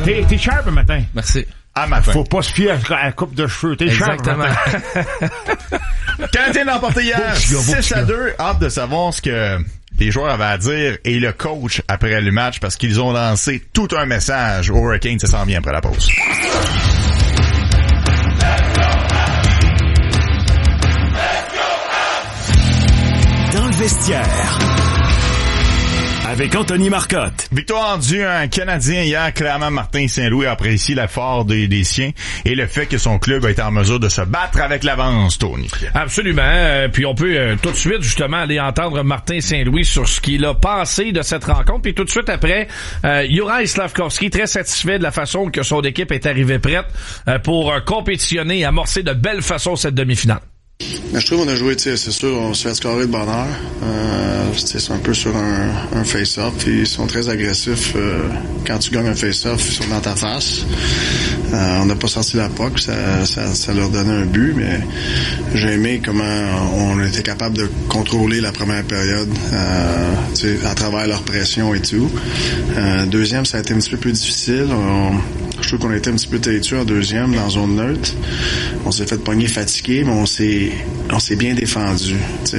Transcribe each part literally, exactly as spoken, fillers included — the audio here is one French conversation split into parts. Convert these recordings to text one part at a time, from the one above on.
T'es, t'es sharp le matin. Merci. Ah, mais faut pas se fier à la coupe de cheveux. T'es Exactement. sharp Le Canadien l'a emporté hier six à deux. Hâte de savoir ce que les joueurs avaient à dire et le coach après le match parce qu'ils ont lancé tout un message aux Hurricanes. Ça s'en vient après la pause. Dans le vestiaire. Avec Anthony Marcotte. Victoire due à un Canadien hier, clairement Martin Saint-Louis a apprécié l'effort des, des siens et le fait que son club a été en mesure de se battre avec l'avance, Tony. Absolument. Euh, puis on peut euh, tout de suite justement aller entendre Martin Saint-Louis sur ce qu'il a pensé de cette rencontre. Puis tout de suite après, euh, Juraj Slafkovský, très satisfait de la façon que son équipe est arrivée prête euh, pour euh, compétitionner et amorcer de belle façon cette demi-finale. Ben, je trouve qu'on a joué, c'est sûr, on se fait scorer de bonne heure. Euh, c'est un peu sur un, un face-off. Ils sont très agressifs. Euh, quand tu gagnes un face-off, ils sont dans ta face. Euh, on n'a pas sorti la puck, ça, ça, ça leur donnait un but, mais j'ai aimé comment on était capable de contrôler la première période euh, à travers leur pression et tout. Euh, deuxième, ça a été un petit peu plus difficile. On, je trouve qu'on a été un petit peu têtu en deuxième, dans zone neutre. On s'est fait pogner fatigué, mais on s'est on s'est bien défendu.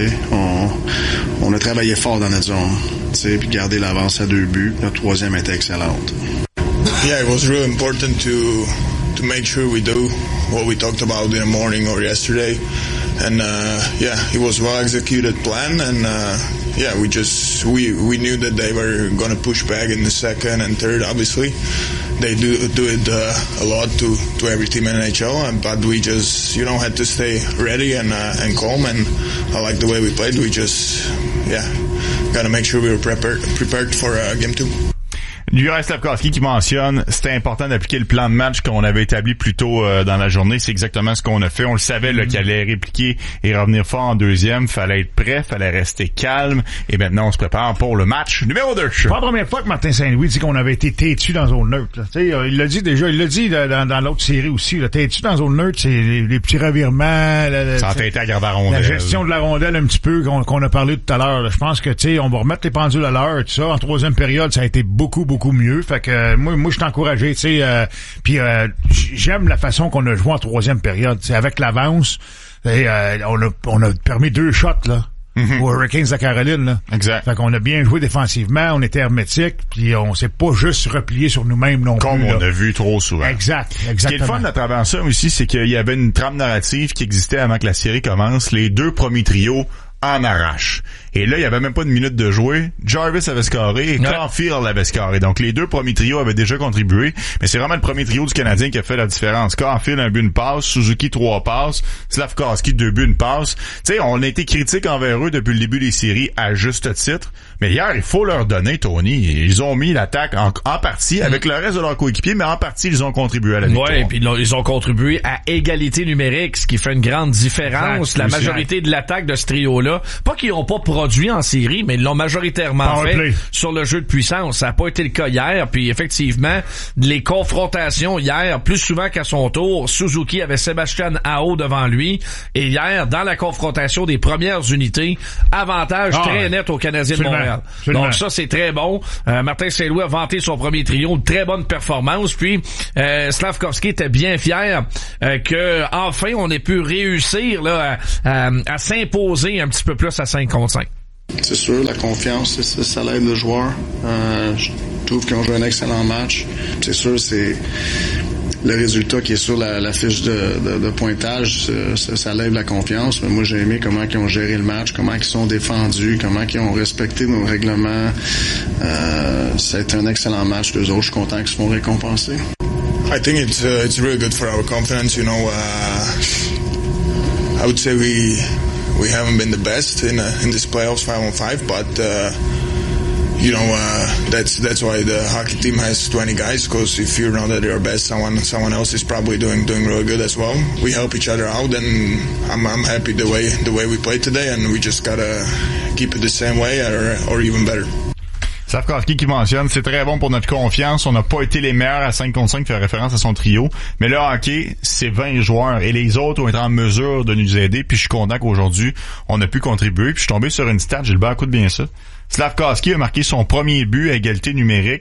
On, on a travaillé fort dans notre zone, puis gardé l'avance à deux buts. Notre troisième était excellente. Yeah, it was really important to to make sure we do what we talked about in the morning or yesterday. And uh, yeah, it was well executed plan, and uh, yeah, we just we we knew that they were going to push back in the second and third. Obviously, they do do it uh, a lot to to every team in N H L, and but we just you know had to stay ready and uh, and calm. And I like the way we played. We just yeah, got to make sure we were prepared prepared for uh, game two. Juraj Slafkovský qui mentionne c'était important d'appliquer le plan de match qu'on avait établi plus tôt euh, dans la journée. C'est exactement ce qu'on a fait. On le savait là, qu'il allait répliquer et revenir fort en deuxième. Fallait être prêt, fallait rester calme. Et maintenant, on se prépare pour le match numéro deux. C'est pas la première fois que Martin Saint-Louis dit qu'on avait été têtu dans zone neutre. Là. Il l'a dit déjà, il l'a dit dans, dans l'autre série aussi. Là. Têtu dans zone neutre, c'est les, les petits revirements. La, la, ça a été à garder la rondelle. La gestion de la rondelle un petit peu qu'on, qu'on a parlé tout à l'heure. Là. Je pense que tu sais, on va remettre les pendules à l'heure et tout ça. En troisième période, ça a été beaucoup, beaucoup mieux. Fait que euh, moi, moi, je suis encouragé, tu sais. Euh, puis euh, j'aime la façon qu'on a joué en troisième période. C'est avec l'avance, et, euh, on a, on a permis deux shots là. Mm-hmm. Aux Hurricanes de Caroline là. Exact. Fait qu'on a bien joué défensivement, on était hermétique, puis on s'est pas juste replié sur nous-mêmes non Comme plus. Comme on là. a vu trop souvent. Exact, exactement. Ce qui est le fun à travers ça aussi, c'est qu'il y avait une trame narrative qui existait avant que la série commence. Les deux premiers trios en arrache. Et là, il y avait même pas une minute de jouer. Jarvis avait scoré et ouais. Caulfield avait scoré. Donc, les deux premiers trios avaient déjà contribué. Mais c'est vraiment le premier trio du Canadien qui a fait la différence. Caulfield, un but, une passe. Suzuki, trois passes. Slafkovský, deux buts, une passe. Tu sais, on a été critique envers eux depuis le début des séries à juste titre. Mais hier, il faut leur donner, Tony. Ils ont mis l'attaque en, en partie avec le reste de leurs coéquipiers, mais en partie, ils ont contribué à la victoire. Ouais, et puis ils ont contribué à égalité numérique, ce qui fait une grande différence. Exact, la majorité de l'attaque de ce trio-là, pas qu'ils n'ont pas produit en série, mais ils l'ont majoritairement Power fait play. Sur le jeu de puissance. Ça n'a pas été le cas hier, puis effectivement, les confrontations hier, plus souvent qu'à son tour, Suzuki avait Sébastien Aho devant lui, et hier, dans la confrontation des premières unités, avantage ah, très net aux Canadiens de Montréal. Absolument. Donc ça, c'est très bon. Euh, Martin Saint-Louis a vanté son premier trio, une très bonne performance, puis euh, Slafkovský était bien fier euh, que enfin on ait pu réussir là à, à, à s'imposer un petit peu plus à cinq contre cinq. C'est sûr, la confiance, c'est ça, ça l'aide le joueur. Euh, je trouve qu'ils ont joué un excellent match. C'est sûr, c'est le résultat qui est sur la, la fiche de, de, de pointage, ça, ça lève la confiance. Mais moi, j'ai aimé comment ils ont géré le match, comment ils sont défendus, comment ils ont respecté nos règlements. Euh, ça a été un excellent match. Les autres, je suis content qu'ils se font récompenser. I think it's uh, it's really good for our confidence. You know, uh, I would say we. We haven't been the best in uh, in this playoffs five on five, but uh, you know uh, that's that's why the hockey team has twenty guys. Because if you're not at your best, someone someone else is probably doing doing really good as well. We help each other out, and I'm I'm happy the way the way we played today, and we just gotta keep it the same way or or even better. Slafkovský qui mentionne, c'est très bon pour notre confiance. On n'a pas été les meilleurs à cinq contre cinq, fait référence à son trio. Mais le hockey, c'est vingt joueurs et les autres ont été en mesure de nous aider. Puis je suis content qu'aujourd'hui, on a pu contribuer. Puis je suis tombé sur une stat, j'ai le bas à coup de bien ça. Slafkovský a marqué son premier but à égalité numérique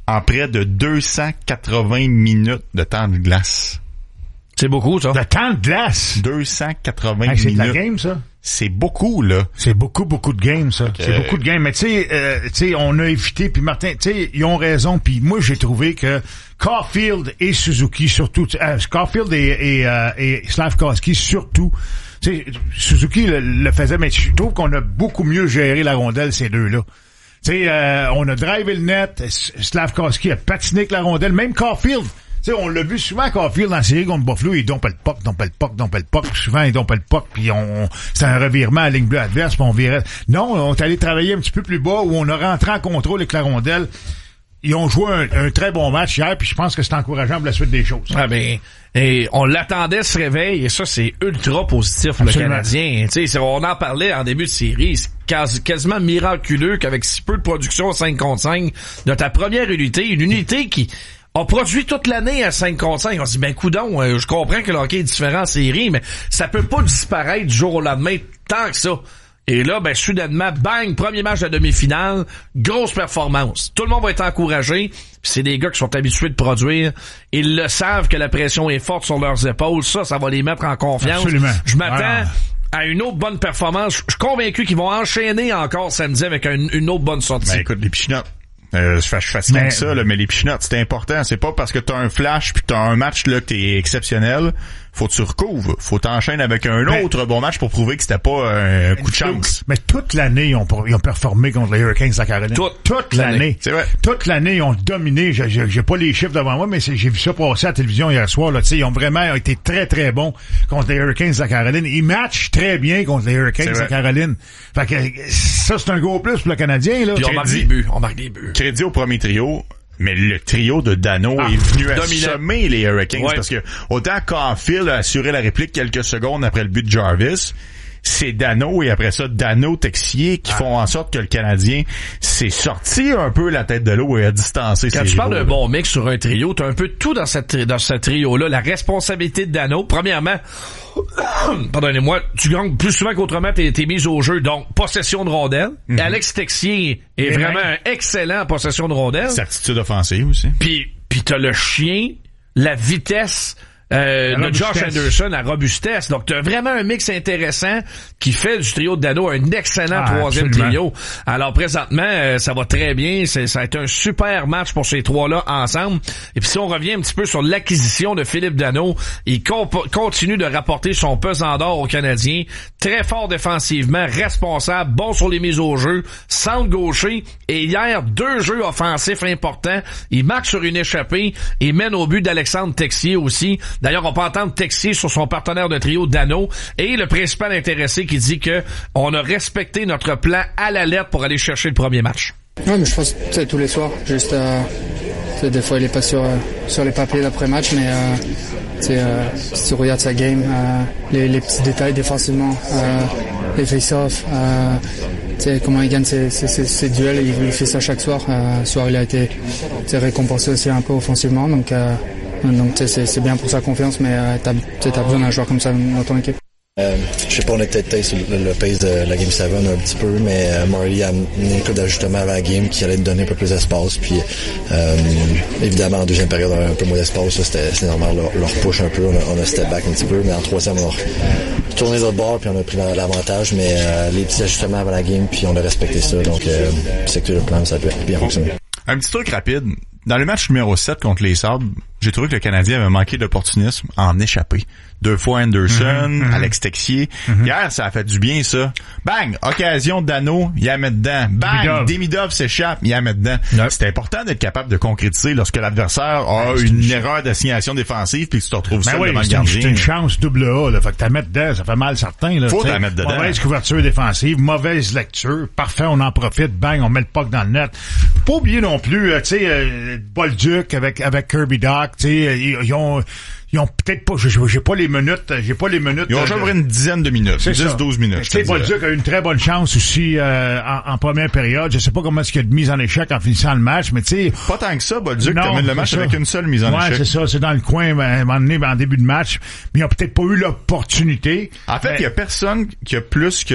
en près de deux cent quatre-vingts minutes de temps de glace. C'est beaucoup, ça. De temps de glace? deux cent quatre-vingts hey, c'est minutes. C'est de la game, ça? C'est beaucoup, là. C'est beaucoup, beaucoup de games, ça. Okay. C'est beaucoup de games. Mais tu sais, euh, tu sais, on a évité, puis Martin, tu sais, ils ont raison. Puis moi, j'ai trouvé que Caulfield et Suzuki, surtout, euh, Caulfield et, et, euh, et Slafkowski, surtout, tu sais, Suzuki le, le faisait, mais je trouve qu'on a beaucoup mieux géré la rondelle, ces deux-là. Tu sais, euh, on a drivé le net, Slafkowski a patiné avec la rondelle, même Caulfield. Tu sais, on l'a vu souvent Caulfield dans la série contre Buffalo, il dompait le puck, dompait le puck, dompait le puck. Souvent, il dompait le puck, puis on, c'est un revirement à la ligne bleue adverse, puis on virait. Non, on est allé travailler un petit peu plus bas, où on a rentré en contrôle avec la rondelle. Ils ont joué un, un très bon match hier, puis je pense que c'est encourageant pour la suite des choses. Ah ben, et on l'attendait ce réveil, et ça, c'est ultra positif pour Absolument. Le Canadien. Tu sais, on en parlait en début de série, c'est quasi, quasiment miraculeux qu'avec si peu de production cinq contre cinq de ta première unité, une unité qui on produit toute l'année à cinq contre cinq. On se dit, ben, coudonc, euh, je comprends que le hockey est différent en série, mais ça peut pas disparaître du jour au lendemain tant que ça. Et là, ben, soudainement, bang, premier match de la demi-finale, grosse performance. Tout le monde va être encouragé. C'est des gars qui sont habitués de produire. Ils le savent que la pression est forte sur leurs épaules. Ça, ça va les mettre en confiance. Absolument. Je m'attends voilà. à une autre bonne performance. Je suis convaincu qu'ils vont enchaîner encore samedi avec une, une autre bonne sortie. Ben, écoute, les pichinottes. Euh, je fais fatiguant que ça, là, mais les pichinottes, c'est important. C'est pas parce que t'as un flash puis t'as un match là que t'es exceptionnel. Faut que tu recouvres. Faut t'enchaîner avec un mais, autre bon match pour prouver que c'était pas un coup de chance. Mais toute l'année, ils ont, ils ont performé contre les Hurricanes de la Caroline. Toute, toute l'année. C'est vrai. Toute l'année, ils ont dominé. J'ai, j'ai, j'ai pas les chiffres devant moi, mais c'est, j'ai vu ça passer à la télévision hier soir. Là, ils ont vraiment été très, très bons contre les Hurricanes de la Caroline. Ils matchent très bien contre les Hurricanes de la Caroline. Fait que ça, c'est un gros plus pour le Canadien. Là. Puis on marque des buts. On marque des buts. Crédit au premier trio. Mais le trio de Dano ah, est venu assommer les Hurricanes ouais. parce que autant Caulfield a assuré la réplique quelques secondes après le but de Jarvis, c'est Dano et après ça Dano Texier qui ah. font en sorte que le Canadien s'est sorti un peu la tête de l'eau et a distancé ses Quand tu rivaux, parles d'un bon mix sur un trio, t'as un peu tout dans cette dans ce trio-là. La responsabilité de Dano, premièrement, pardonnez-moi, tu gagnes plus souvent qu'autrement tes, tes mises au jeu, donc possession de rondelle. Mm-hmm. Alex Texier est et vraiment un excellent en possession de rondelle. Certitude offensive aussi. Puis, puis t'as le chien, la vitesse Euh, de Josh Anderson à robustesse. Donc, tu as vraiment un mix intéressant qui fait du trio de Dano un excellent ah, troisième absolument. Trio. Alors, présentement, euh, ça va très bien. C'est, ça a été un super match pour ces trois-là ensemble. Et puis, si on revient un petit peu sur l'acquisition de Philippe Dano, il comp- continue de rapporter son pesant d'or aux Canadiens. Très fort défensivement, responsable, bon sur les mises au jeu, centre gaucher. Et hier, deux jeux offensifs importants. Il marque sur une échappée et mène au but d'Alexandre Texier aussi. D'ailleurs, on peut entendre Texier sur son partenaire de trio, Dano, et le principal intéressé qui dit que on a respecté notre plan à la lettre pour aller chercher le premier match. Ouais, mais je pense que c'est tous les soirs. Juste, euh, des fois, il est pas sur, euh, sur les papiers d'après-match, mais euh, euh, si tu regardes sa game, euh, les, les petits détails défensivement, euh, les face-offs, euh, comment il gagne ses, ses, ses, ses duels, il, il fait ça chaque soir. Euh, ce soir, il a été récompensé aussi un peu offensivement, donc... Euh, Donc c'est, c'est bien pour sa confiance, mais euh, t'as, t'as besoin d'un joueur comme ça dans ton équipe. Euh, je sais pas, on est peut-être sur le, le pace de la Game sept un petit peu, mais euh, Marty a amené une couple d'ajustements avant la game qui allait te donner un peu plus d'espace. Puis euh, évidemment, en deuxième période, un peu moins d'espace, là, c'était, c'était normal, leur, leur push un peu, on a, on a step back un petit peu, mais en troisième, on a tourné les autres bords, puis on a pris l'avantage, mais euh, les petits ajustements avant la game, puis on a respecté ça. Donc, euh, c'est que le plan, ça a bien fonctionné. Un petit truc rapide. Dans le match numéro sept contre les Sabres, j'ai trouvé que le Canadien avait manqué d'opportunisme en échappée. Deux fois Anderson, mm-hmm. Alex Texier. Mm-hmm. Hier, ça a fait du bien, ça. Bang! Occasion de Dano, il la met dedans. Bang! Demidov s'échappe, il la met dedans. Yep. C'est important d'être capable de concrétiser lorsque l'adversaire a ben, une, une erreur d'assignation défensive puis que tu te retrouves ben seul oui, devant le gardien. C'est une chance double A, là. Fait que t'as mettre dedans, ça fait mal certain, là. Faut la mettre dedans. Mauvaise couverture défensive, mauvaise lecture. Parfait, on en profite. Bang, on met le puck dans le net. Pas oublier non plus, tu sais, euh, Bolduc avec, avec Kirby Dach, tu sais, ils, ils ont, ils ont peut-être pas, j'ai, j'ai pas les minutes, j'ai pas les minutes. Ils ont joué une dizaine de minutes, dix douze minutes. Tu sais, Bolduc a eu une très bonne chance aussi, euh, en, en première période. Je sais pas comment est-ce qu'il y a de mise en échec en finissant le match, mais tu sais. Pas tant que ça, Bolduc termine le match ça. Avec une seule mise en ouais, échec. Ouais, c'est ça, c'est dans le coin, à un moment donné, en début de match. Mais ils ont peut-être pas eu l'opportunité. En fait, il mais... y a personne qui a plus que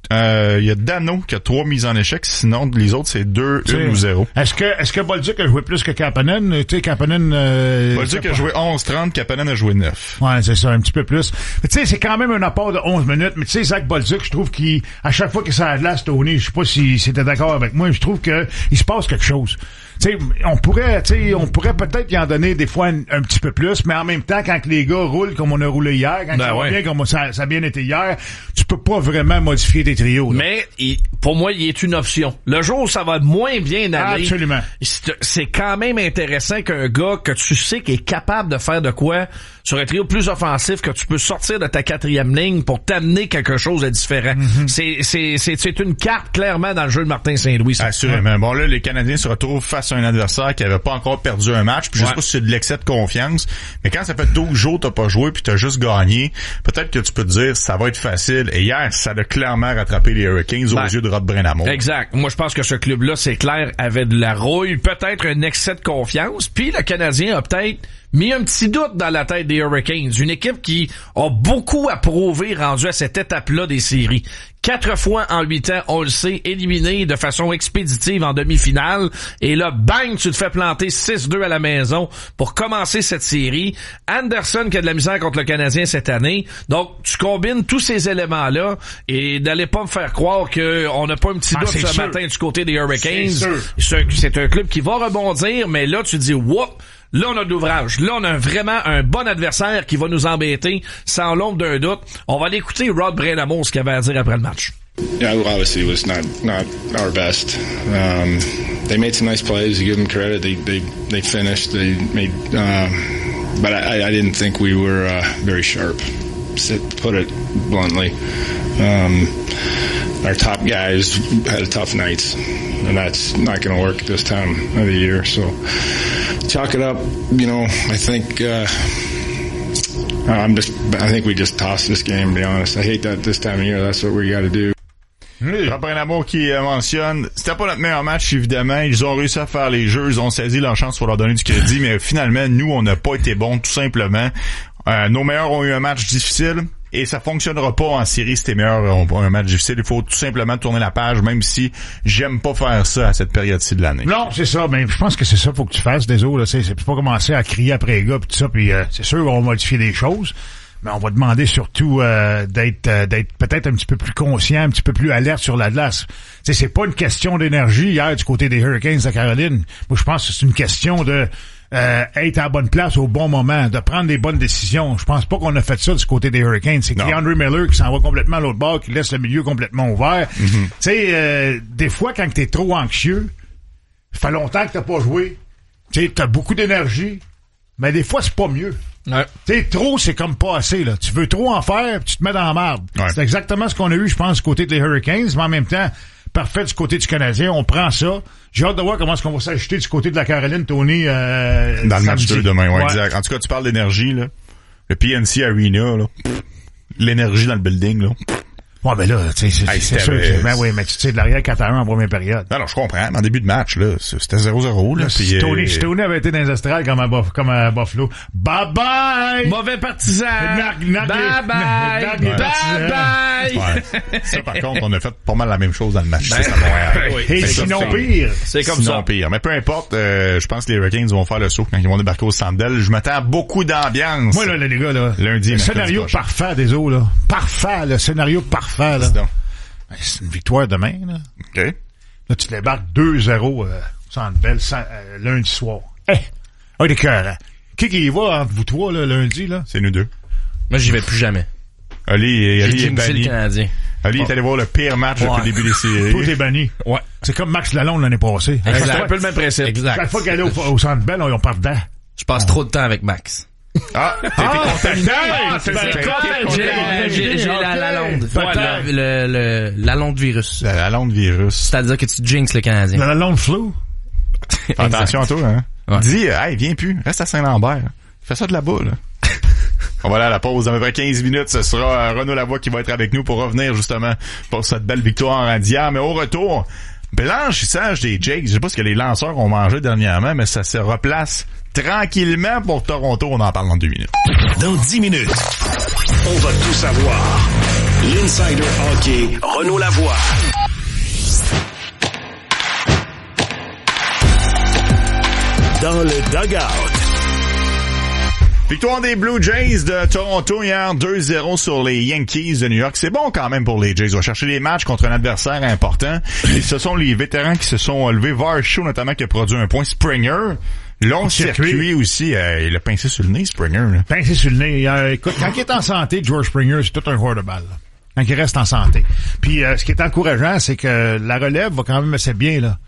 Euh, il y a Dano qui a trois mises en échec, sinon les autres c'est deux, une ou zéro. Est-ce que est-ce que Bolduc a joué plus que Kapanen? Tu sais, Kapanen... Euh, Bolduc a joué onze trente, Kapanen a joué neuf. Ouais, c'est ça, un petit peu plus. Mais tu sais, c'est quand même un apport de onze minutes, mais tu sais, Zach Bolduc, je trouve qu'il, à chaque fois qu'il s'en glace, Tony, je sais pas si c'était d'accord avec moi, je trouve que il se passe quelque chose. Tu sais, on pourrait, tu sais, on pourrait peut-être y en donner des fois un, un petit peu plus, mais en même temps, quand les gars roulent comme on a roulé hier, quand ben ça ouais. va bien comme ça, ça a bien été hier, tu peux pas vraiment modifier tes trios. Là. Mais il, pour moi, il est une option. Le jour où ça va moins bien aller, absolument, c'est, c'est quand même intéressant qu'un gars que tu sais qui est capable de faire de quoi sur un trio plus offensif, que tu peux sortir de ta quatrième ligne pour t'amener quelque chose de différent. Mm-hmm. C'est, c'est, c'est, c'est une carte clairement dans le jeu de Martin Saint-Louis. Ça. Assurément. Bon là, les Canadiens se retrouvent face à un adversaire qui avait pas encore perdu un match, puis je sais pas si c'est de l'excès de confiance, mais quand ça fait douze jours t'as pas joué puis t'as juste gagné, peut-être que tu peux te dire ça va être facile. Et hier, ça a clairement rattrapé les Hurricanes ben, aux yeux de Rod Brind'Amour. Exact. Moi, je pense que ce club-là, c'est clair, avait de la rouille, peut-être un excès de confiance, puis le Canadien a peut-être mis un petit doute dans la tête des Hurricanes. Une équipe qui a beaucoup à prouver rendu à cette étape-là des séries. Quatre fois en huit ans, on le sait, éliminé de façon expéditive en demi-finale. Et là, bang, tu te fais planter six deux à la maison pour commencer cette série. Anderson qui a de la misère contre le Canadien cette année. Donc, tu combines tous ces éléments-là et n'allez pas me faire croire qu'on n'a pas un petit ah, doute ce sûr. matin du côté des Hurricanes. C'est, c'est un club qui va rebondir, mais là, tu dis, whoop! Là, on a de l'ouvrage. Là, on a vraiment un bon adversaire qui va nous embêter sans l'ombre d'un doute. On va aller écouter Rod Brind'Amour, ce qu'il avait à dire après le match. Yeah, obviously it was not not our best. Um, they made some nice plays. You give them credit. They they they finished. They made, um, but I, I didn't think we were uh, very sharp. To put it bluntly, um, our top guys had tough nights, and that's not going to work this time of the year. So chalk it up. You know, I think. Uh, I'm just. I think we just tossed this game. To be honest, I hate that this time of year. That's what we got to do. Rod Brind'Amour qui euh, mentionne, c'était pas notre meilleur match évidemment, ils ont réussi à faire les jeux, ils ont saisi leur chance pour leur donner du crédit, mais finalement nous on n'a pas été bons tout simplement. Euh, nos meilleurs ont eu un match difficile et ça fonctionnera pas en série si tes meilleurs ont un match difficile. Il faut tout simplement tourner la page, même si j'aime pas faire ça à cette période-ci de l'année. Non, c'est ça, mais je pense que c'est ça faut que tu fasses des autres. C'est, c'est pas commencer à crier après les gars pis tout ça, puis euh, c'est sûr qu'on va modifier des choses. Mais on va demander surtout euh, d'être euh, d'être peut-être un petit peu plus conscient, un petit peu plus alerte sur la glace. Tu sais, c'est pas une question d'énergie hier du côté des Hurricanes de Caroline. Moi, je pense que c'est une question de euh, être à la bonne place au bon moment, de prendre des bonnes décisions. Je pense pas qu'on a fait ça du côté des Hurricanes. C'est Keandre Miller qui s'en va complètement à l'autre bord, qui laisse le milieu complètement ouvert. Mm-hmm. Tu sais, euh, des fois, quand t'es trop anxieux, ça fait longtemps que t'as pas joué. Tu sais, t'as beaucoup d'énergie, mais des fois, c'est pas mieux. Ouais. Tu sais, trop, c'est comme pas assez, là. Tu veux trop en faire, puis tu te mets dans la merde. Ouais. C'est exactement ce qu'on a eu, je pense, du côté des Hurricanes, mais en même temps, parfait du côté du Canadien. On prend ça. J'ai hâte de voir comment est-ce qu'on va s'ajuster du côté de la Caroline, Tony. Euh, dans le match deux demain, ouais, ouais, exact. En tout cas, tu parles d'énergie, là. Le P N C Arena, là. L'énergie dans le building, là. Ouais, ben là, tu sais, c'est, hey, c'est sûr que, ben oui, mais tu sais, de l'arrière quatre à un en première période. Non, non, je comprends. Mais en début de match, là, c'était zéro zéro, là. là si Tony, si Tony avait été dans les estrades comme à, Buff, comme à Buffalo, bye bye! Mauvais partisan! Knock, knock bye les, bye! Knock, bye bye! bye. Ouais. Ça, par contre, on a fait pas mal la même chose dans le match. Ben, ça, à Montréal. Oui. Et sinon pire. C'est comme sinon ça. pire. Mais peu importe, euh, je pense que les Hurricanes vont faire le saut quand ils vont débarquer au Centre Bell. Je m'attends à beaucoup d'ambiance. Moi, là, les gars, là. Lundi, le scénario parfait des eaux, là. Parfait, le scénario parfait, là. C'est une victoire demain, là. OK. Là, tu débarques deux zéro euh, Centre Bell euh, lundi soir. Eh! Hey, ah, des cœurs, hein? Qui qui y va entre vous trois, là, lundi, là? C'est nous deux. Moi, j'y vais plus jamais. Ali, Ali est banni. Le Canadien. Ali bon. est allé voir le pire match ouais. depuis le début des séries. Tout est banni. Ouais. C'est comme Max Lalonde l'année passée. Exact. C'est un peu le même principe. Exact. Chaque fois qu'elle est au, au Centre Bell, on, on part dedans. Je passe trop de temps avec Max. Ah, t'as été ah, contaminé! Ah, c'est c'est J'ai, j'ai la, la londe. Ouais, le, le, le, la londe virus. La, la londe virus. C'est-à-dire que tu jinxes le Canadien. La londe flu. Fais attention à toi, hein. Ouais. Dis, hey, viens plus. Reste à Saint-Lambert. Fais ça de là-bas, là. On va aller à la pause. Dans à peu près quinze minutes, ce sera Renaud Lavoie qui va être avec nous pour revenir, justement, pour cette belle victoire en d'hier. Mais au retour, blanchissage des Jakes. Je sais pas ce que les lanceurs ont mangé dernièrement, mais ça se replace tranquillement pour Toronto. On en parle dans deux minutes. Dans dix minutes, on va tout savoir. L'Insider Hockey, Renaud Lavoie. Dans le dugout. Victoire des Blue Jays de Toronto hier, deux zéro sur les Yankees de New York. C'est bon quand même pour les Jays. Ils vont chercher des matchs contre un adversaire important. Et ce sont les vétérans qui se sont levés. Varsho notamment qui a produit un point. Springer, long circuit, circuit aussi. Euh, il a pincé sur le nez, Springer. Là. Pincé sur le nez. Euh, écoute, quand il est en santé, George Springer, c'est tout un joueur de balle. Là. Quand il reste en santé. Puis euh, ce qui est encourageant, c'est que la relève va quand même assez bien, là.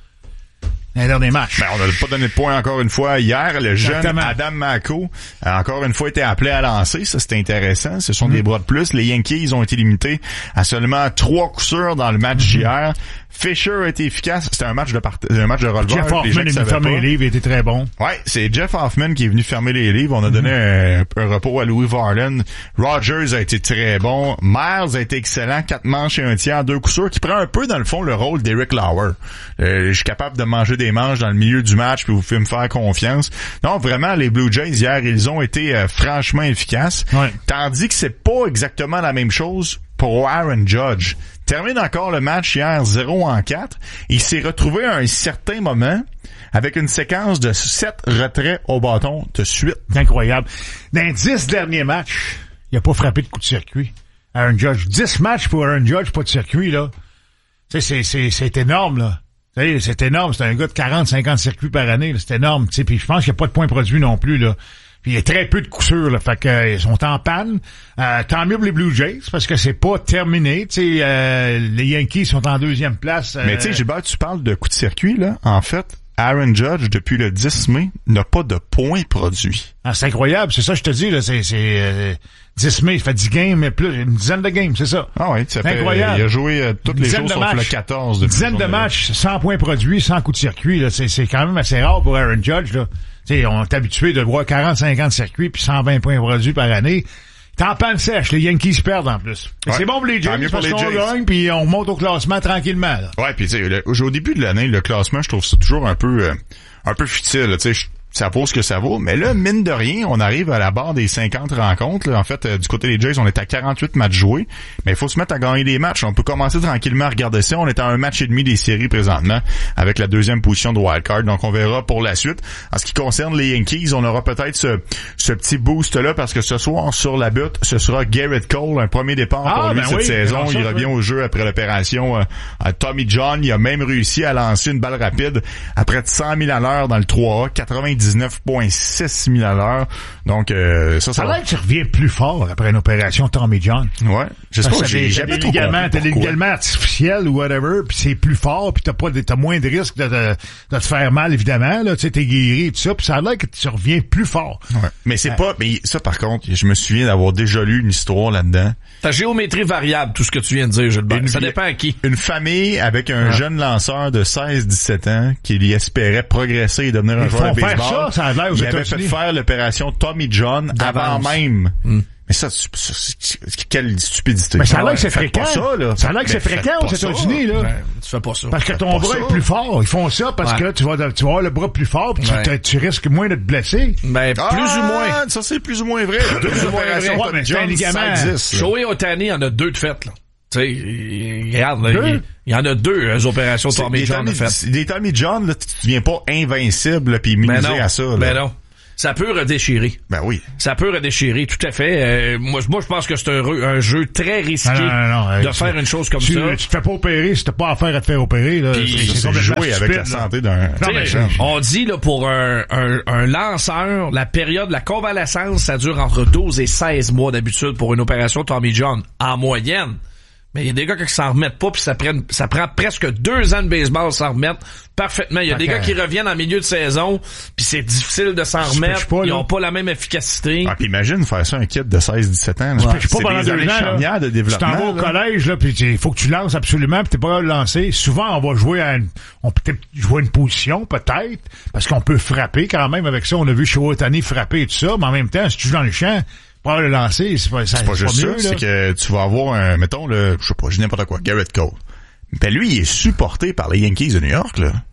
Les derniers matchs. Ben, on n'a pas donné de points encore une fois hier. Le Exactement. jeune Adam Mako a encore une fois été appelé à lancer. Ça, c'était intéressant. Ce sont mmh. des bras de plus. Les Yankees ont été limités à seulement trois coups sûrs dans le match mmh. hier. Fisher a été efficace. C'était un match de part... un match de releveur. Jeff Hoffman est venu fermer les livres. Il était très bon. Ouais, c'est Jeff Hoffman qui est venu fermer les livres. On a donné mmh. un, un repos à Louis Varland. Rogers a été très bon. Miles a été excellent. Quatre manches et un tiers, deux coups sûrs, qui prend un peu, dans le fond, le rôle d'Eric Lauer. Euh, je suis capable de manger des manches dans le milieu du match, puis vous pouvez me faire confiance. Non, vraiment, les Blue Jays, hier, ils ont été euh, franchement efficaces. Ouais. Tandis que c'est pas exactement la même chose pour Aaron Judge. Termine encore le match hier zéro en quatre. Il s'est retrouvé à un certain moment avec une séquence de sept retraits au bâton de suite. Incroyable. Dans les dix derniers matchs, il a pas frappé de coup de circuit. Aaron Judge. dix matchs pour Aaron Judge, pas de circuit, là. Tu sais, c'est, c'est, c'est énorme, là. Tu sais, c'est énorme. C'est un gars de quarante à cinquante circuits par année, là. C'est énorme, tu sais. Puis je pense qu'il n'y a pas de points produits non plus, là. Puis il y a très peu de coups sûrs, là. Fait que, euh, ils sont en panne. Euh, tant mieux pour les Blue Jays, parce que c'est pas terminé. Tu sais, euh, les Yankees sont en deuxième place. Euh... Mais tu sais, Gilbert, tu parles de coups de circuit, là. En fait, Aaron Judge, depuis le dix mai, n'a pas de points produits. Ah, c'est incroyable. C'est ça, je te dis, là. C'est, c'est, euh, dix mai, il fait dix games, mais plus, une dizaine de games, c'est ça. Ah oui, ça fait, incroyable. Il a joué euh, toutes les choses sauf le quatorze. Une dizaine de matchs, sans points produits, sans coup de circuit, là. C'est, c'est quand même assez rare pour Aaron Judge, là. Tu sais, on est habitué de voir quarante à cinquante circuits puis cent vingt points produits par année. T'es en panne sèche, les Yankees perdent en plus. Ouais. C'est bon pour les Jays parce qu'on gagne puis on monte au classement tranquillement. Là. Ouais, puis tu sais, au début de l'année, le classement, je trouve ça toujours un peu euh, un peu futile. Tu sais, ça vaut ce que ça vaut. Mais là, mine de rien, on arrive à la barre des cinquante rencontres. Là. En fait, euh, du côté des Jays, on est à quarante-huit matchs joués. Mais il faut se mettre à gagner des matchs. On peut commencer tranquillement à regarder ça. On est à un match et demi des séries présentement avec la deuxième position de wildcard. Donc, on verra pour la suite. En ce qui concerne les Yankees, on aura peut-être ce, ce petit boost-là parce que ce soir, sur la butte, ce sera Garrett Cole, un premier départ ah, pour lui ben cette oui, saison. ça, il revient oui. au jeu après l'opération euh, à Tommy John. Il a même réussi à lancer une balle rapide à près de cent mille à l'heure dans le trois A, quatre-vingt-dix-neuf virgule six mille à l'heure. Donc, euh, ça, ça, ça va. Ça revient plus fort après une opération Tommy John. Ouais. J'espère que j'ai jamais trop compris. T'as des ligaments artificiels ou whatever, puis c'est plus fort, puis t'as pas, t'as moins de risque de, de, de te faire mal, évidemment, là. Tu sais, t'es guéri et tout ça, puis ça a l'air que tu reviens plus fort. Ouais. Mais c'est euh, pas, mais ça, par contre, je me souviens d'avoir déjà lu une histoire là-dedans. Ta géométrie variable, tout ce que tu viens de dire, Gilbert. Une, ça dépend à qui. Une famille avec un ah. jeune lanceur de seize dix-sept ans qui y espérait progresser et devenir un joueur de baseball. Ça, ça a l'air aux Il avait fait faire l'opération Tommy John avant même. Mm. Mais ça, c'est, c'est, quelle stupidité. Mais ça a l'air que c'est fréquent. Ça, là. Ça a l'air que c'est fréquent aux États-Unis, là. Ben, tu fais pas ça. Parce que ton bras ça. est plus fort. Ils font ça parce ouais. que là, tu vas, tu vas avoir le bras plus fort puis ouais. tu, tu risques moins de te blesser. Ben, ah, plus ou moins. Ça, c'est plus ou moins vrai. Deux opérations ouais, mais c'est un ligament. Shohei Ohtani, il y en a deux de faites, là. Tu sais, regarde, là, il, il y en a deux euh, opérations Tommy John de fait. Des Tommy John, là, tu deviens pas invincible puis immunisé à ça. Là. Ben non. Ça peut redéchirer. Ben oui. Ça peut redéchirer, tout à fait. Euh, moi, moi, je pense que c'est un, un jeu très risqué non, non, non, non, de faire une chose comme tu, ça. Tu te fais pas opérer si t'as pas affaire à te faire opérer. Là. Puis, c'est, c'est, c'est jouer avec la santé d'un... Non, on dit là pour un, un, un lanceur, la période, la convalescence, ça dure entre douze et seize mois d'habitude pour une opération Tommy John, en moyenne. Mais il y a des gars qui s'en remettent pas, puis ça prend, ça prend presque deux ans de baseball s'en remettre parfaitement. Il y a okay. des gars qui reviennent en milieu de saison, puis c'est difficile de s'en remettre. Pas, ils ont pas la même efficacité. Ah, puis imagine faire ça un kid de seize dix-sept ans. Là. Ouais, c'est pas pendant deux ans. De développement, tu t'en vas au collège, là, puis il faut que tu lances absolument, puis t'es pas capable de lancer. Souvent, on va jouer à une, on peut peut-être jouer une position, peut-être, parce qu'on peut frapper quand même avec ça. On a vu Shohei Ohtani frapper et tout ça, mais en même temps, si tu joues dans le champ, pas le lancer, c'est pas, ça, c'est pas c'est juste pas mieux, ça, là. C'est que tu vas avoir un, mettons, le, je sais pas, je dis n'importe quoi, Garrett Cole. Ben lui, il est supporté par les Yankees de New York, là.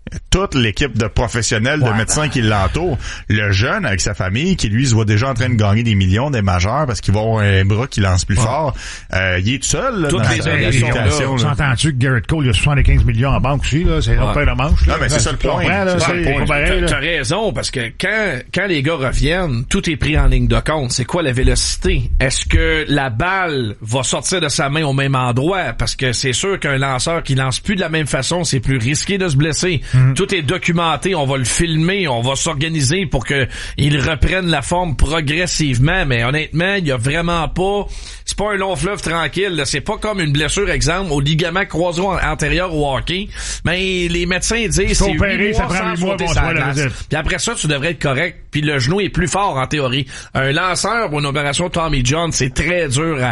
toute l'équipe de professionnels, ouais, de médecins ben... qui l'entourent. Le jeune avec sa famille, qui lui se voit déjà en train de gagner des millions, des majeurs, parce qu'il va avoir un bras qui lance plus ouais. fort. Euh, il est tout seul, là, toutes dans les sa situation. S'entends-tu que Garrett Cole, il a soixante-quinze millions en banque aussi, là? C'est ouais. un peu de manche, là. Non, mais c'est ça le point. T'as raison, parce que quand, quand les gars reviennent, tout est pris en ligne de compte. C'est quoi la vélocité? Est-ce que la balle va sortir de sa main au même endroit? Parce que c'est sûr qu'un lanceur qui lance plus de la même façon, c'est plus risqué de se blesser. Mm. Tout est documenté, on va le filmer, on va s'organiser pour que il reprenne la forme progressivement. Mais honnêtement, il y a vraiment pas... C'est pas un long fleuve tranquille, là. C'est pas comme une blessure, exemple, au ligament croisé antérieur au hockey. Mais les médecins disent c'est huit mois ça prend sans sauter sa glace. Puis après ça, tu devrais être correct. Puis le genou est plus fort en théorie. Un lanceur pour une opération Tommy John, c'est très dur à,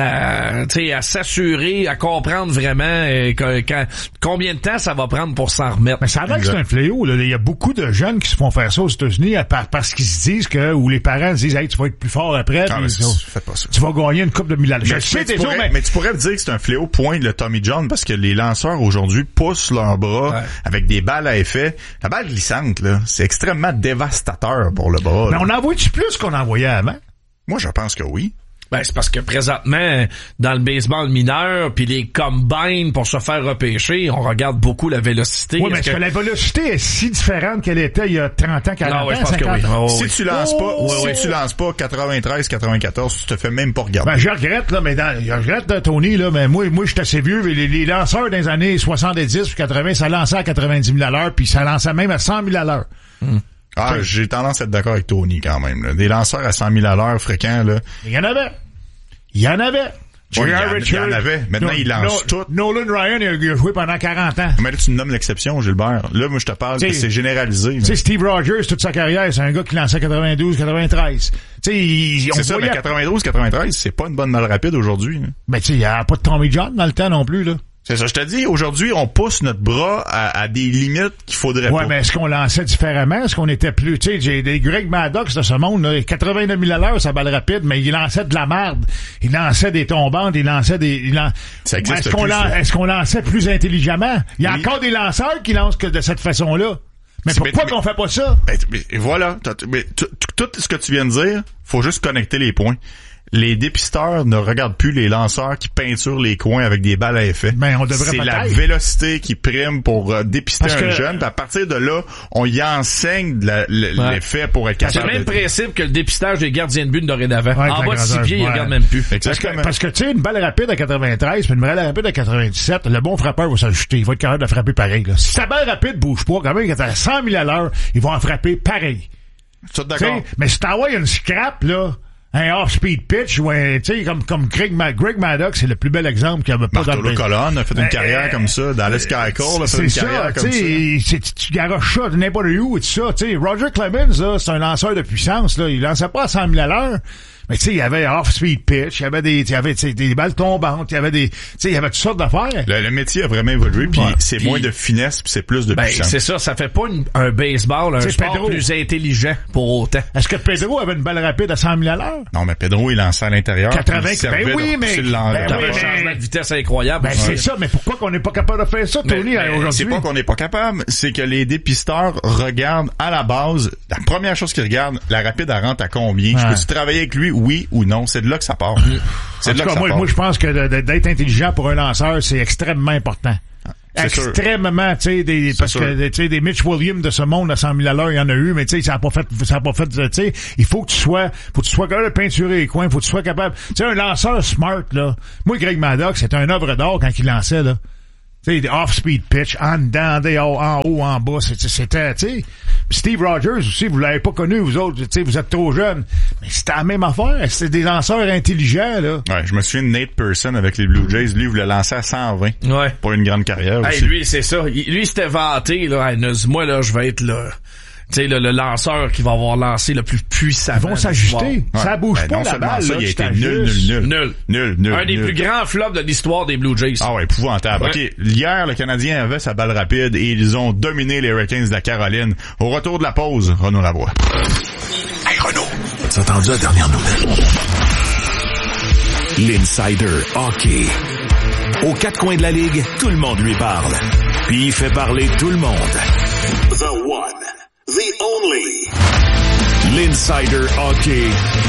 à, à s'assurer, à comprendre vraiment euh, que, quand, combien de temps ça va prendre pour s'en remettre. Mais ça a l'air que c'est un fléau. Là. Il y a beaucoup de jeunes qui se font faire ça aux États-Unis parce qu'ils se disent que, ou les parents se disent, hey, tu vas être plus fort après. Ah, puis, fais pas ça. Tu vas gagner une coupe de mille. Mais, mais, tu pourrais, mais... mais tu pourrais me dire que c'est un fléau point le Tommy John parce que les lanceurs aujourd'hui poussent leurs bras ouais. avec des balles à effet. La balle glissante, là, c'est extrêmement dévastateur pour le bras. Mais là. On en envoie-tu plus qu'on en envoyait avant? Moi, je pense que oui. Ben, c'est parce que présentement, dans le baseball mineur, puis les combines pour se faire repêcher, on regarde beaucoup la vélocité. Oui, mais est-ce que... que la vélocité est si différente qu'elle était il y a trente ans, quarante non, ouais, ans, je pense cinquante que oui. ans? Oh, si oui. tu lances pas, oh, si oui. tu lances pas quatre-vingt-treize quatre-vingt-quatorze, tu te fais même pas regarder. Ben, je regrette, là, mais dans, je regrette, là, Tony, là, mais moi, moi, j'étais assez vieux, les, les lanceurs dans les années soixante-dix ou quatre-vingts, ça lançait à quatre-vingt-dix mille à l'heure, puis ça lançait même à cent mille à l'heure. Hmm. Ah, okay. J'ai tendance à être d'accord avec Tony, quand même, là. Des lanceurs à cent mille à l'heure fréquents, là. Il y en avait. Il y en avait. Ouais, il, y en, il y en avait. Maintenant, no, il lance no, tout. Nolan Ryan, il a joué pendant quarante ans. Mais là, tu me nommes l'exception, Gilbert. Là, moi, je te parle que c'est généralisé. Tu sais, Steve Rogers, toute sa carrière, c'est un gars qui lançait quatre-vingt-douze quatre-vingt-treize. Tu sais, c'est ça, mais quatre-vingt-douze quatre-vingt-treize, c'est pas une bonne balle rapide aujourd'hui. Ben, tu sais, il y a pas de Tommy John dans le temps non plus, là. C'est ça, je te dis, aujourd'hui, on pousse notre bras à, à des limites qu'il faudrait ouais, pas. Ouais, mais est-ce qu'on lançait différemment? Est-ce qu'on était plus, tu sais, j'ai des Greg Maddox de ce monde, là, quatre-vingt-neuf mille à l'heure, ça balle rapide, mais il lançait de la merde. Il lançait des tombantes, il lançait des, il lan... Ça existe est-ce qu'on, plus, lan... ça. est-ce qu'on lançait plus intelligemment? Il y a oui. encore des lanceurs qui lancent que de cette façon-là. Mais c'est pourquoi mais, qu'on fait pas ça? Mais, mais, voilà. Mais, tout ce que tu viens de dire, faut juste connecter les points. Les dépisteurs ne regardent plus les lanceurs qui peinturent les coins avec des balles à effet. Ben, on devrait c'est peut-être. La vélocité qui prime pour euh, dépister Parce un que... jeune. Puis à partir de là, on y enseigne de la, le, ouais. l'effet pour être capable. C'est le même de... principe que le dépistage des gardiens de but de dorénavant. Ouais, en bas de six pieds, ouais. ils regardent même plus. Parce que, parce que tu sais, une balle rapide à quatre-vingt-treize puis une balle rapide à quatre-vingt-dix-sept, le bon frappeur va s'ajouter. Il va être capable de la frapper pareil. Là. Si sa balle rapide bouge pas, quand même, quand à cent mille à l'heure, ils vont en frapper pareil. Tu es d'accord? T'sais, mais si t'envoies une scrap, là, un off-speed pitch, ouais, tu sais, comme, comme Greg, Ma- Greg Maddox, c'est le plus bel exemple qu'il y avait pas Martolo dans le... Colon a fait une euh, carrière euh, comme ça, dans l'Sky Call, a fait une ça, carrière comme ça. C'est, tu garoches ça de n'importe où et tout ça, tu sais. Roger Clemens, là, c'est un lanceur de puissance, là. Il lançait pas à cent mille à l'heure. Mais tu sais, il y avait off-speed pitch, il y avait des, il y avait des balles tombantes, il y avait des, tu sais, il y avait toutes sortes d'affaires. Le, le métier a vraiment évolué, puis ouais, c'est pis, moins de finesse, puis c'est plus de ben, puissance. C'est ça, ça fait pas une, un baseball, un t'sais, sport Pedro, plus intelligent pour autant. Est-ce que Pedro avait une balle rapide à cent mille à l'heure? Non, mais Pedro, il lançait à l'intérieur. quatre-vingts, ben oui, mais, ben oui, un changement de vitesse incroyable. Ben ouais. C'est ça, mais pourquoi qu'on n'est pas capable de faire ça, Tony, mais, aujourd'hui? C'est pas qu'on n'est pas capable, c'est que les dépisteurs regardent à la base, la première chose qu'ils regardent, la rapide, elle rentre à combien? Ouais. Je peux-tu travailler avec lui? Oui ou non? C'est de là que ça part. C'est en de tout là cas, que moi, ça part. moi, je pense que de, de, d'être intelligent pour un lanceur, c'est extrêmement important. C'est extrêmement, tu sais, des, parce sûr. que, tu sais, des Mitch Williams de ce monde à cent mille à l'heure, il y en a eu, mais tu sais, ça a pas fait, ça a pas fait, tu sais, il faut que tu sois, faut que tu sois capable de peinturer les coins, faut que tu sois capable, tu sais, un lanceur smart, là. Moi, Greg Maddox, c'était un œuvre d'art quand il lançait, là. Tu sais, off-speed pitch, en dedans, en haut, en bas, c'était, tu sais. Steve Rogers aussi, vous l'avez pas connu, vous autres, tu sais, vous êtes trop jeunes. Mais c'était la même affaire, c'était des lanceurs intelligents, là. Ouais, je me souviens de Nate Pearson avec les Blue Jays, lui, il voulait lancer à cent vingt. Ouais. Pour une grande carrière hey, aussi. Lui, c'est ça. Lui, c'était vanté, là. Moi, là, je vais être là. Tu sais, le, le lanceur qui va avoir lancé le plus puissant. Ils vont s'ajuster. Ouais. Ça bouge ben, pas la balle. Ça, là, il a été nul, nul, nul. Nul. Nul, nul. Un des nul. plus grands flops de l'histoire des Blue Jays. Ah ouais, épouvantable. Ouais. OK, hier, le Canadien avait sa balle rapide et ils ont dominé les Hurricanes de la Caroline. Au retour de la pause, Renaud Lavoie. Hey Renaud, t'as entendu la dernière nouvelle? L'Insider Hockey. Aux quatre coins de la Ligue, tout le monde lui parle. Puis il fait parler tout le monde. The one, the only. L'Insider Hockey.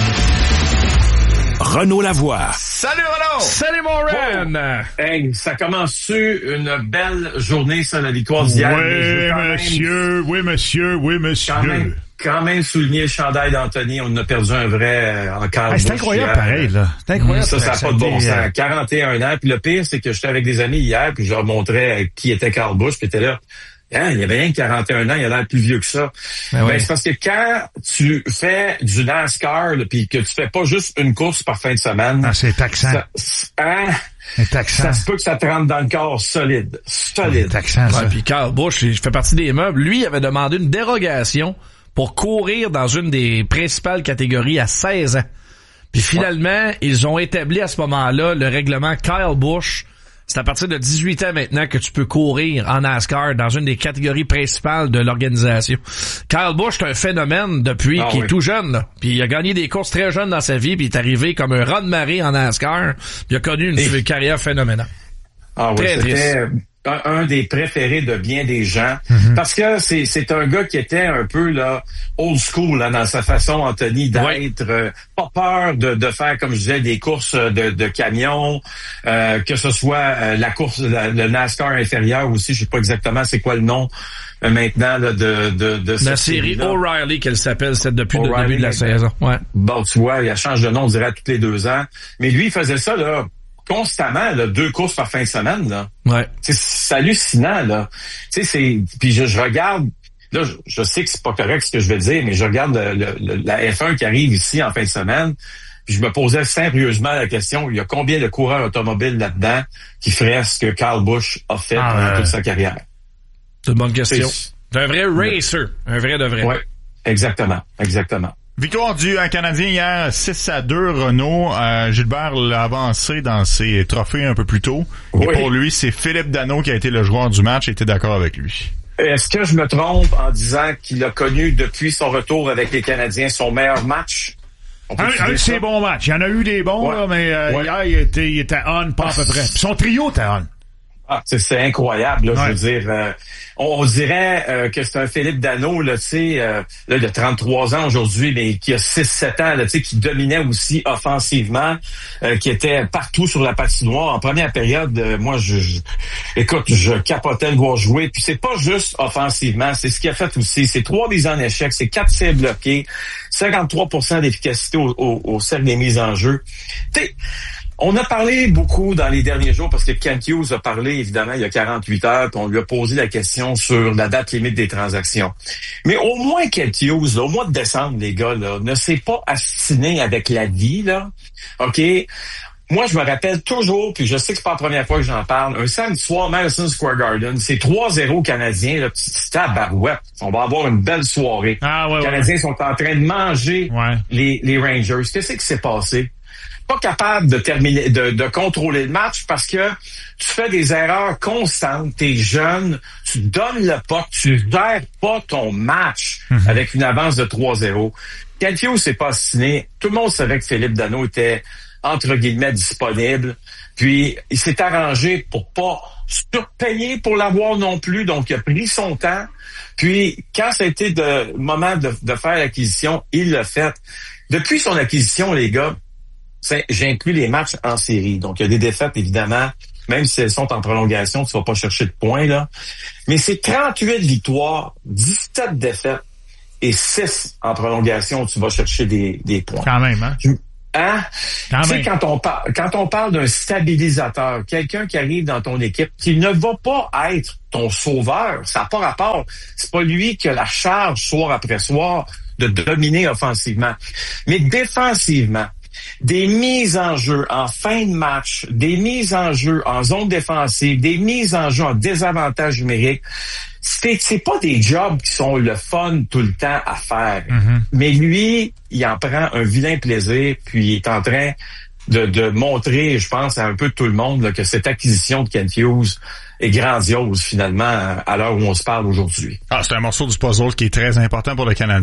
Renaud Lavoie. Salut Renaud! Salut mon Ren! Oh. Hey, ça commence-tu une belle journée sur la victoire d'hier? Oui, monsieur, même, oui, monsieur, oui, monsieur. Quand même, quand même souligner le chandail d'Anthony, on a perdu un vrai euh, en quart. Hey, c'est incroyable hier. Pareil, là. C'est incroyable. Ça, ça n'a pas de bon sens. quarante et un ans. Puis le pire, c'est que j'étais avec des amis hier, puis je leur montrais qui était Carl Busch, puis était là. Hein, il y avait rien que quarante et un ans, il a l'air plus vieux que ça. Ben, ben oui. C'est parce que quand tu fais du NASCAR, puis que tu fais pas juste une course par fin de semaine... Ah, c'est taxant. Ça, hein, c'est taxant. Ça se peut que ça te rentre dans le corps solide. Solide. C'est taxant, ça. Ouais, puis Carl Busch, il fait partie des meubles. Lui, il avait demandé une dérogation pour courir dans une des principales catégories à seize ans. Puis finalement, ouais. ils ont établi à ce moment-là le règlement Kyle Busch. C'est à partir de dix-huit ans maintenant que tu peux courir en NASCAR dans une des catégories principales de l'organisation. Kyle Busch, c'est un phénomène depuis ah, qu'il oui. est tout jeune. Là. Puis il a gagné des courses très jeunes dans sa vie, puis il est arrivé comme un raz de marée en NASCAR. Puis il a connu une Et... carrière phénoménale. Ah oui, très c'était un, un des préférés de bien des gens. Mm-hmm. Parce que c'est c'est un gars qui était un peu là old school là, dans sa façon, Anthony, d'être ouais. euh, pas peur de, de faire, comme je disais, des courses de, de camions, euh, que ce soit euh, la course, la, le NASCAR inférieur aussi, je sais pas exactement c'est quoi le nom euh, maintenant là, de, de, de la série O'Reilly qu'elle s'appelle, c'est depuis le début de la saison. Ouais. Bon, tu vois, il change de nom, on dirait, tous les deux ans. Mais lui, il faisait ça là constamment, là, deux courses par fin de semaine, là. Ouais. C'est, c'est hallucinant, là. Tu sais, c'est, puis je, je regarde, là, je, je sais que c'est pas correct ce que je vais dire, mais je regarde le, le, le, la F un qui arrive ici en fin de semaine, puis je me posais sérieusement la question, il y a combien de coureurs automobiles là-dedans qui feraient ce que Carl Busch a fait ah, pendant euh... toute sa carrière? C'est une bonne question. C'est, c'est un vrai racer, un vrai de vrai. Oui, exactement, exactement. Victoire du Canadien hier, six à deux, Renaud. Euh, Gilbert l'a avancé dans ses trophées un peu plus tôt. Oui. Et pour lui, c'est Philippe Danault qui a été le joueur du match. Il était d'accord avec lui. Est-ce que je me trompe en disant qu'il a connu depuis son retour avec les Canadiens son meilleur match? Un, un de ses bons matchs. Il y en a eu des bons, ouais. là, mais euh, ouais. hier, il était, il était on, pas à peu près. Puis son trio était on. Ah, c'est, c'est incroyable, là, ouais. je veux dire. Euh, on, on dirait euh, que c'est un Philippe Danault, là, tu sais, euh, là, de trente-trois ans aujourd'hui, mais qui a six sept ans, là, tu sais, qui dominait aussi offensivement, euh, qui était partout sur la patinoire. En première période, euh, moi, je, je, écoute, je capotais le voir jouer. Puis c'est pas juste offensivement, c'est ce qu'il a fait aussi. C'est trois mises en échec, c'est quatre tirs bloqués, cinquante-trois pour cent d'efficacité au, au, au cercle des mises en jeu. Tu sais, on a parlé beaucoup dans les derniers jours parce que Kent Hughes a parlé, évidemment, il y a quarante-huit heures, puis on lui a posé la question sur la date limite des transactions. Mais au moins Kent Hughes, là, au mois de décembre, les gars, là, ne s'est pas astiné avec la vie, là. OK? Moi, je me rappelle toujours, puis je sais que c'est pas la première fois que j'en parle, un samedi soir, Madison Square Garden, c'est trois zéro Canadiens, là, petit à barouette. On va avoir une belle soirée. Ah, ouais, les Canadiens ouais. sont en train de manger ouais. les, les Rangers. Qu'est-ce qui s'est passé? Pas capable de terminer, de, de contrôler le match parce que tu fais des erreurs constantes, t'es jeune, tu donnes le puck, tu gères pas ton match mm-hmm. avec une avance de trois zéro. Kent Hughes s'est pas assassiné. Tout le monde savait que Philippe Danault était, entre guillemets, disponible. Puis, il s'est arrangé pour pas surpayer pour l'avoir non plus. Donc, il a pris son temps. Puis, quand ça a été le moment de, de faire l'acquisition, il l'a fait. Depuis son acquisition, les gars, c'est, j'inclus les matchs en série. Donc, il y a des défaites, évidemment. Même si elles sont en prolongation, tu vas pas chercher de points, là. Mais c'est trente-huit victoires, dix-sept défaites et six en prolongation où tu vas chercher des, des points. Quand même, hein? Hein? Tu sais, quand on parle, quand on parle d'un stabilisateur, quelqu'un qui arrive dans ton équipe, qui ne va pas être ton sauveur, ça n'a pas rapport. C'est pas lui qui a la charge soir après soir de dominer offensivement. Mais défensivement, des mises en jeu en fin de match, des mises en jeu en zone défensive, des mises en jeu en désavantage numérique, c'est, c'est pas des jobs qui sont le fun tout le temps à faire. Mm-hmm. Mais lui, il en prend un vilain plaisir, puis il est en train de, de montrer, je pense, à un peu tout le monde là, que cette acquisition de Kent Hughes est grandiose, finalement, à l'heure où on se parle aujourd'hui. Ah, c'est un morceau du puzzle qui est très important pour le Canadien.